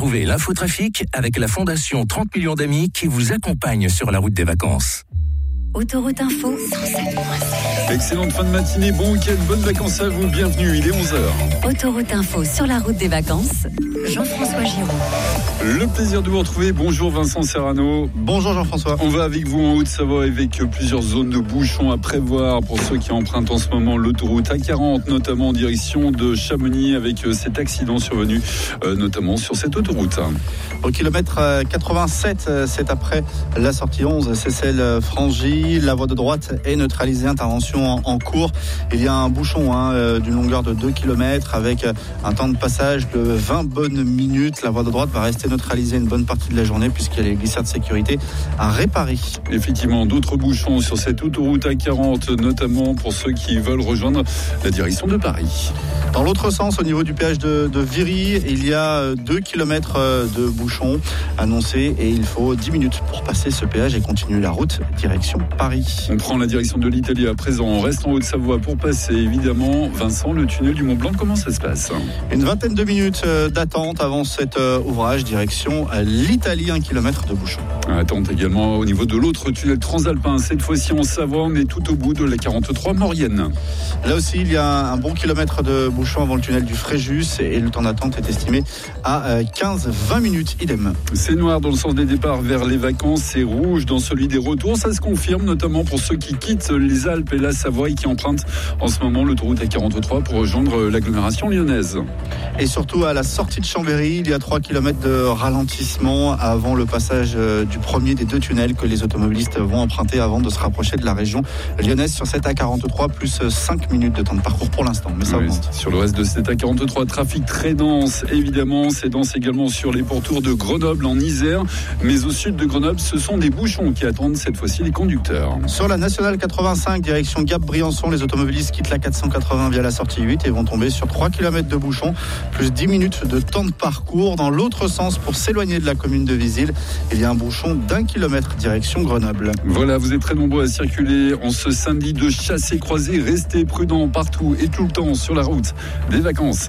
Retrouvez l'infotrafic avec la Fondation 30 millions d'amis qui vous accompagne sur la route des vacances. Autoroute Info 107.7. Excellente fin de matinée, bon week-end, bonnes vacances à vous, bienvenue, il est 11h. Autoroute Info sur la route des vacances, Jean-François Giraud. Le plaisir de vous retrouver, bonjour Vincent Serrano. Bonjour Jean-François. On va avec vous en Haute-Savoie avec plusieurs zones de bouchons à prévoir pour ceux qui empruntent en ce moment l'autoroute A40, notamment en direction de Chamonix avec cet accident survenu notamment sur cette autoroute. Au kilomètre 87, c'est après la sortie 11, c'est celle Frangy. La voie de droite est neutralisée, intervention en cours. Il y a un bouchon d'une longueur de 2 km avec un temps de passage de 20 bonnes minutes. La voie de droite va rester neutralisée une bonne partie de la journée puisqu'il y a les glissades de sécurité à réparer. Effectivement, d'autres bouchons sur cette autoroute A40, notamment pour ceux qui veulent rejoindre la direction de Paris. Dans l'autre sens, au niveau du péage de Viry, il y a 2 km de bouchons annoncés et il faut 10 minutes pour passer ce péage et continuer la route direction Paris. On prend la direction de l'Italie à présent. On reste en Haute-Savoie pour passer évidemment, Vincent, le tunnel du Mont-Blanc. Comment ça se passe ? Une vingtaine de minutes d'attente avant cet ouvrage, direction l'Italie, 1 km de bouchon. Attente également au niveau de l'autre tunnel transalpin. Cette fois-ci en Savoie, on est tout au bout de la 43 Maurienne. Là aussi, il y a un bon kilomètre de bouchon avant le tunnel du Fréjus et le temps d'attente est estimé à 15-20 minutes idem. C'est noir dans le sens des départs vers les vacances, c'est rouge dans celui des retours. Ça se confirme notamment pour ceux qui quittent les Alpes et la Savoie et qui empruntent en ce moment l'autoroute A43 pour rejoindre l'agglomération lyonnaise. Et surtout à la sortie de Chambéry, il y a 3 km de ralentissement avant le passage du premier des 2 tunnels que les automobilistes vont emprunter avant de se rapprocher de la région lyonnaise sur cette A43, plus 5 minutes de temps de parcours pour l'instant, mais ça augmente. Sur le reste de cette A43, trafic très dense, évidemment, c'est dense également sur les pourtours de Grenoble en Isère, mais au sud de Grenoble, ce sont des bouchons qui attendent cette fois-ci les conducteurs. Sur la nationale 85, direction Gap-Briançon, les automobilistes quittent la 480 via la sortie 8 et vont tomber sur 3 km de bouchons, plus 10 minutes de temps de parcours. Dans l'autre sens, pour s'éloigner de la commune de Visil, il y a un bouchon d'1 km direction Grenoble. Voilà, vous êtes très nombreux à circuler en ce samedi de chasse et croisée. Restez prudents partout et tout le temps sur la route des vacances.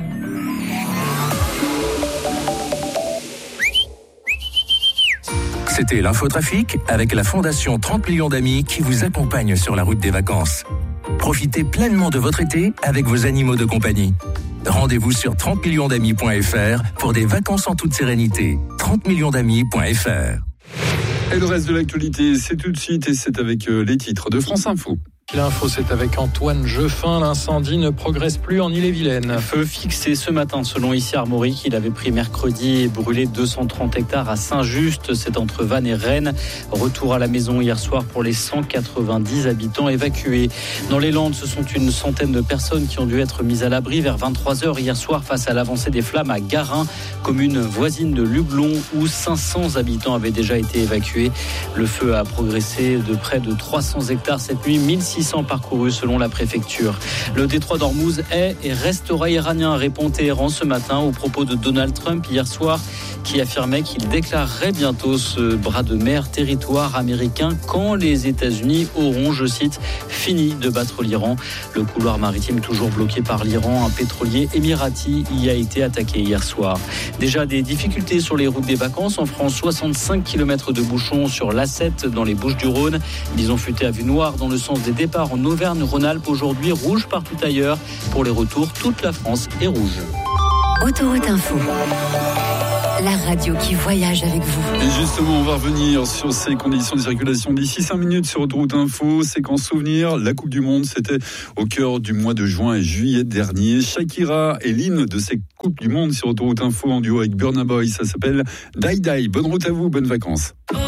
C'était l'infotrafic avec la Fondation 30 millions d'amis qui vous accompagne sur la route des vacances. Profitez pleinement de votre été avec vos animaux de compagnie. Rendez-vous sur 30millionsdamis.fr pour des vacances en toute sérénité. 30millionsdamis.fr. Et le reste de l'actualité, c'est tout de suite et c'est avec les titres de France Info. L'info, c'est avec Antoine Jeffin. L'incendie ne progresse plus en Ille-et-Vilaine. Feu fixé ce matin, selon ici Armorique. Il avait pris mercredi et brûlé 230 hectares à Saint-Just. C'est entre Vannes et Rennes. Retour à la maison hier soir pour les 190 habitants évacués. Dans les Landes, ce sont une centaine de personnes qui ont dû être mises à l'abri vers 23h hier soir face à l'avancée des flammes à Garin, commune voisine de Lublon, où 500 habitants avaient déjà été évacués. Le feu a progressé de près de 300 hectares cette nuit, 1600 parcourus selon la préfecture. Le détroit d'Ormuz est et restera iranien, répond Téhéran ce matin aux propos de Donald Trump hier soir, qui affirmait qu'il déclarerait bientôt ce bras de mer territoire américain quand les États-Unis auront, je cite, fini de battre l'Iran. Le couloir maritime toujours bloqué par l'Iran, un pétrolier émirati y a été attaqué hier soir. Déjà des difficultés sur les routes des vacances en France, 65 km de bouchons sur l'A7 dans les Bouches-du-Rhône. Bison futé à vue noire dans le sens des départs en Auvergne-Rhône-Alpes, aujourd'hui rouge partout ailleurs. Pour les retours, toute la France est rouge. Autoroute Info, la radio qui voyage avec vous. Et justement, on va revenir sur ces conditions de circulation d'ici 5 minutes sur Autoroute Info. Séquence souvenir, la Coupe du Monde, c'était au cœur du mois de juin et juillet dernier. Shakira est l'hymne de ces Coupes du Monde sur Autoroute Info en duo avec Burna Boy. Ça s'appelle Die Die. Bonne route à vous, bonnes vacances.